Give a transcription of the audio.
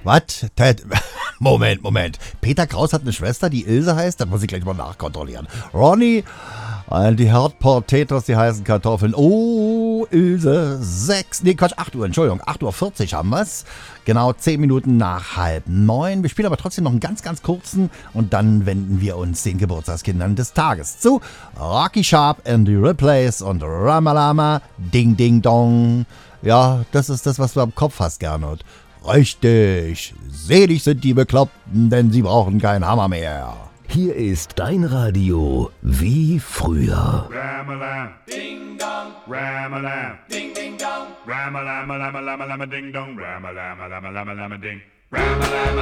Was? Moment. Peter Kraus hat eine Schwester, die Ilse heißt? Das muss ich gleich mal nachkontrollieren. Ronny, die Herd Potatoes, die heißen Kartoffeln. Oh, Ilse, 8 Uhr, Entschuldigung, 8:40 Uhr haben wir's. Genau 10 Minuten nach 8:30. Wir spielen aber trotzdem noch einen ganz, ganz kurzen und dann wenden wir uns den Geburtstagskindern des Tages zu. Rocky Sharp and the Riplays und Ramalama, Ding Ding Dong. Ja, das ist das, was du am Kopf hast, Gernot. Richtig, selig sind die Bekloppten, denn sie brauchen keinen Hammer mehr. Hier ist dein Radio wie früher. Ram-a-lam, ding dong, ram-a-lam, ding ding dong, ram-a-lam, lam-a-lam, lam-a-lam, ding dong, ram-a-lam, lam-a-lam, lam-a-lam, ding, ram-a-lam.